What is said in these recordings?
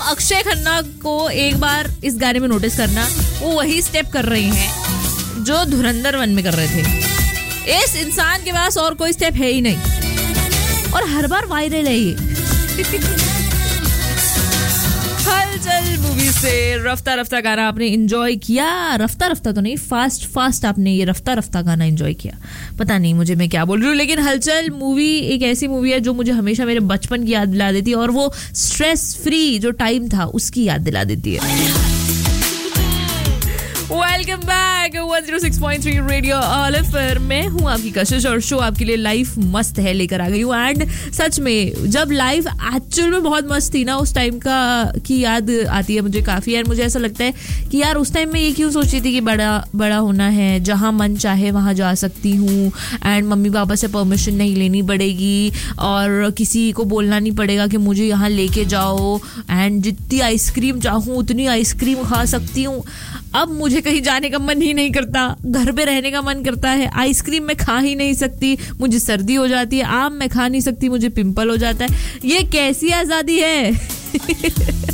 अक्षय खन्ना को एक बार इस गाने में नोटिस करना, वो वही स्टेप कर रहे हैं जो धुरंधर 1 में कर रहे थे। इस इंसान के पास और कोई स्टेप है ही नहीं और हर बार वायरल है ये। हलचल मूवी से रफ्ता रफ्ता गाना आपने एंजॉय किया। रफ्ता रफ्ता तो नहीं, फास्ट फास्ट आपने ये रफ्ता रफ्ता गाना एंजॉय किया। पता नहीं मुझे मैं क्या बोल रही हूँ, लेकिन हलचल मूवी एक ऐसी मूवी है जो मुझे हमेशा मेरे बचपन की याद दिला देती है और वो स्ट्रेस फ्री जो टाइम था उसकी याद दिला देती है। Welcome back 106.3 radio Oliver. मैं हूँ आपकी कशिश और शो आपके लिए लाइफ मस्त है लेकर आ गई हूँ। एंड सच में जब लाइफ एक्चुअल में बहुत मस्त थी ना, उस टाइम का की याद आती है मुझे काफ़ी। एंड मुझे ऐसा लगता है कि यार उस टाइम में ये क्यों सोचती थी कि बड़ा बड़ा होना है, जहाँ मन चाहे वहाँ जा सकती हूँ एंड मम्मी पापा से परमिशन नहीं लेनी पड़ेगी और किसी को बोलना नहीं पड़ेगा कि मुझे यहाँ लेके जाओ एंड जितनी आइसक्रीम चाहूँ उतनी आइसक्रीम खा सकती हूँ। अब मुझे कहीं जाने का मन ही नहीं करता, घर पे रहने का मन करता है। आइसक्रीम मैं खा ही नहीं सकती, मुझे सर्दी हो जाती है। आम मैं खा नहीं सकती, मुझे पिंपल हो जाता है। ये कैसी आज़ादी है?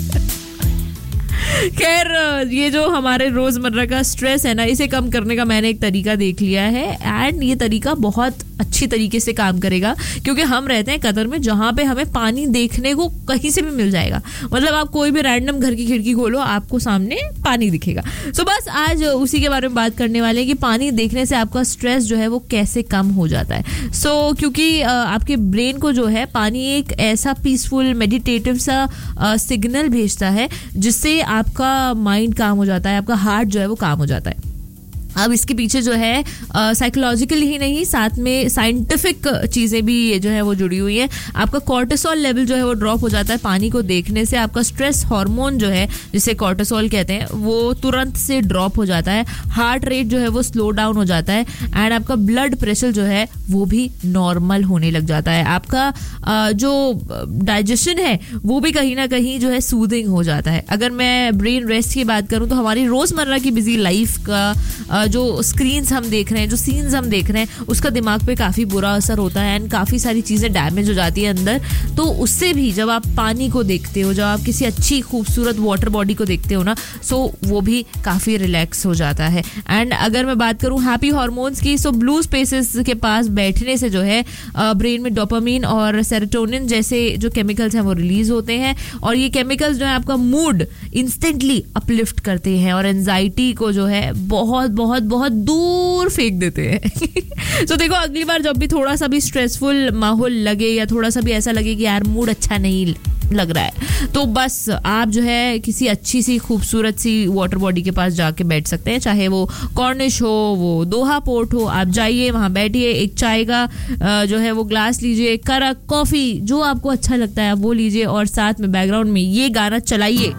खैर, ये जो हमारे रोजमर्रा का स्ट्रेस है ना, इसे कम करने का मैंने एक तरीका देख लिया है एंड ये तरीका बहुत अच्छी तरीके से काम करेगा क्योंकि हम रहते हैं कतर में जहाँ पे हमें पानी देखने को कहीं से भी मिल जाएगा। मतलब आप कोई भी रैंडम घर की खिड़की खोलो, आपको सामने पानी दिखेगा। सो बस आज उसी के बारे में बात करने वाले हैं कि पानी देखने से आपका स्ट्रेस जो है वो कैसे कम हो जाता है। सो क्योंकि आपके ब्रेन को जो है पानी एक ऐसा पीसफुल मेडिटेटिव सा सिग्नल भेजता है जिससे आपका माइंड काम हो जाता है, आपका हार्ट जो है वो काम हो जाता है। अब इसके पीछे जो है साइकोलॉजिकल ही नहीं, साथ में साइंटिफिक चीज़ें भी जो है वो जुड़ी हुई हैं। आपका कॉर्टिसोल लेवल जो है वो ड्रॉप हो जाता है पानी को देखने से। आपका स्ट्रेस हार्मोन जो है जिसे कॉर्टिसोल कहते हैं वो तुरंत से ड्रॉप हो जाता है। हार्ट रेट जो है वो स्लो डाउन हो जाता है एंड आपका ब्लड प्रेशर जो है वो भी नॉर्मल होने लग जाता है। आपका जो डाइजेशन है वो भी कहीं ना कहीं जो है सूदिंग हो जाता है। अगर मैं ब्रेन रेस्ट की बात करूँ तो हमारी रोज़मर्रा की बिजी लाइफ का जो स्क्रीन्स हम देख रहे हैं, जो सीन्स हम देख रहे हैं, उसका दिमाग पे काफ़ी बुरा असर होता है एंड काफ़ी सारी चीज़ें डैमेज हो जाती है अंदर। तो उससे भी जब आप पानी को देखते हो, जब आप किसी अच्छी खूबसूरत वाटर बॉडी को देखते हो ना, सो वो भी काफ़ी रिलैक्स हो जाता है। एंड अगर मैं बात करूँ हैप्पी हार्मोन्स की, सो ब्लू स्पेसेस के पास बैठने से जो है ब्रेन में डोपामिन और सेरोटोनिन जैसे जो केमिकल्स हैं वो रिलीज होते हैं और ये केमिकल्स जो है आपका मूड इंस्टेंटली अपलिफ्ट करते हैं और एंजाइटी को जो है बहुत बहुत बहुत दूर फेंक देते हैं। तो देखो, अगली बार जब भी थोड़ा सा भी स्ट्रेसफुल माहौल लगे या थोड़ा सा भी ऐसा लगे कि यार मूड अच्छा नहीं लग रहा है, तो बस आप जो है किसी अच्छी सी खूबसूरत सी वाटर बॉडी के पास जाके बैठ सकते हैं। चाहे वो कॉर्निश हो, वो दोहा पोर्ट हो, आप जाइए वहां बैठिए, एक चाय का जो है वो ग्लास लीजिए, करक कॉफी जो आपको अच्छा लगता है आप वो लीजिए और साथ में बैकग्राउंड में ये गाना चलाइए।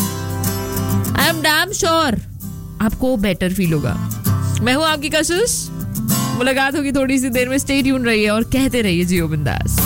आई एम डैम श्योर आपको बेटर फील होगा। मैं हूं आपकी कशिश, मुलाकात होगी थोड़ी सी देर में। स्टे ट्यून रहिए और कहते रहिए जियो बिंदास।